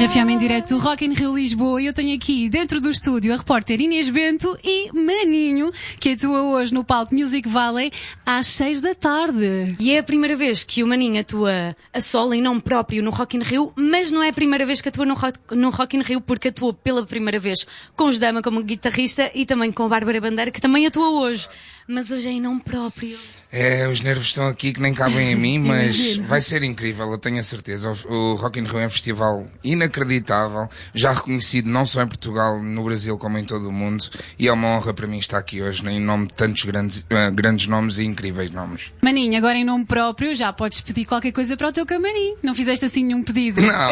RFM em direto, Rock in Rio Lisboa, e eu tenho aqui dentro do estúdio a repórter Inês Bento e Maninho, que atua hoje no palco Music Valley às 6 da tarde. E é a primeira vez que o Maninho atua a solo em nome próprio no Rock in Rio, mas não é a primeira vez que atua no Rock in Rio, porque atuou pela primeira vez com os Dama como guitarrista e também com a Bárbara Bandeira, que também atua hoje. Mas hoje é em nome próprio. Os nervos estão aqui que nem cabem em mim, mas vai ser incrível, eu tenho a certeza. O Rock in Rio é um festival inacreditável, já reconhecido não só em Portugal, no Brasil, como em todo o mundo, e é uma honra para mim estar aqui hoje, em nome de tantos grandes nomes e incríveis nomes. Maninho, agora em nome próprio já podes pedir qualquer coisa para o teu camarim. Não fizeste assim nenhum pedido? Não,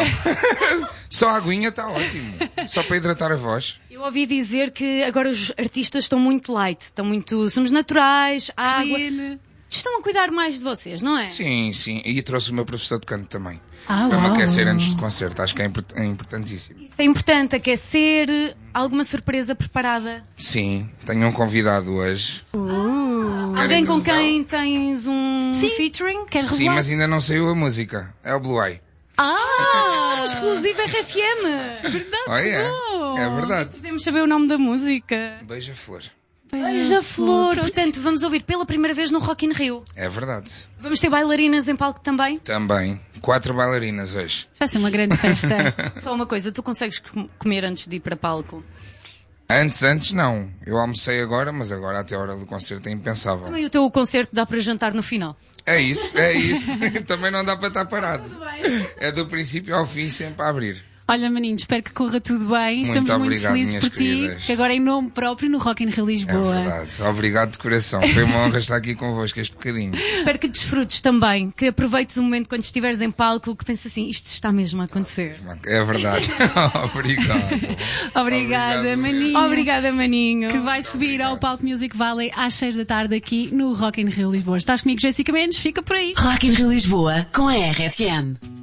só a aguinha está ótimo, só para hidratar a voz. Eu ouvi dizer que agora os artistas estão muito light, somos naturais, água. Clean. Estão a cuidar mais de vocês, não é? Sim, e trouxe o meu professor de canto também. Ah, Para me uau. aquecer antes do concerto, acho que é importantíssimo. Isso é importante, aquecer, alguma surpresa preparada. Sim, tenho um convidado hoje. Alguém com revelar? quem tens um featuring? Queres Sim, revelar? mas ainda não saiu a música, é o Blue Eye. Exclusivo RFM! Verdade, É verdade. Podemos saber o nome da música? Beija-flor. Beija-flor! Portanto, vamos ouvir pela primeira vez no Rock in Rio. É verdade. Vamos ter bailarinas em palco também? Também. 4 bailarinas hoje. Vai ser uma grande festa. Só uma coisa, tu consegues comer antes de ir para palco? Antes não. Eu almocei agora, mas agora até a hora do concerto é impensável. Também o teu concerto dá para jantar no final. É isso. Também não dá para estar parado. É do princípio ao fim sempre a abrir. Olha, Maninho, espero que corra tudo bem. Estamos muito obrigado, felizes minhas por ti, queridas. que agora é em nome próprio no Rock in Rio É Lisboa. verdade. Obrigado de coração. Foi uma honra estar aqui convosco este bocadinho. Espero que desfrutes também, que aproveites o momento quando estiveres em palco, que penses assim, isto está mesmo a acontecer. É verdade. Obrigado. Obrigada, Obrigado, Maninho. Obrigada, Maninho. Que vai subir ao palco Music Valley às 6 da tarde aqui no Rock in Rio Lisboa. Estás comigo, Jéssica Mendes? Fica por aí. Rock in Rio Lisboa com a RFM.